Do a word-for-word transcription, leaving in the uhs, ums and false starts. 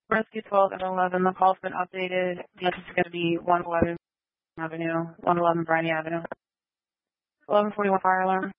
Rescue twelve and eleven, the call's been updated. This is going to be one eleven Avenue, one eleven Briney Avenue. eleven forty-one fire alarm.